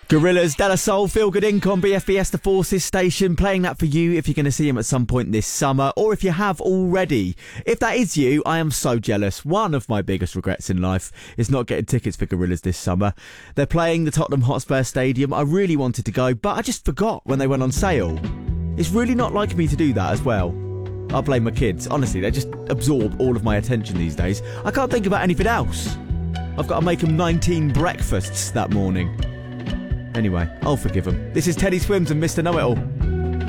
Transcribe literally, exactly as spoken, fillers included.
Gorillaz, De La Soul, Feel Good Inc on B F B S The Forces station, playing that for you if you're going to see him at some point this summer, or if you have already. If that is you, I am so jealous. One of my biggest regrets in life is not getting tickets for Gorillaz this summer. They're playing the Tottenham Hotspur Stadium. I really wanted to go, but I just forgot when they went on sale. It's really not like me to do that as well. I blame my kids. Honestly, they just absorb all of my attention these days. I can't think about anything else. I've got to make them nineteen breakfasts that morning. Anyway, I'll forgive them. This is Teddy Swims and Mister Know-It-All.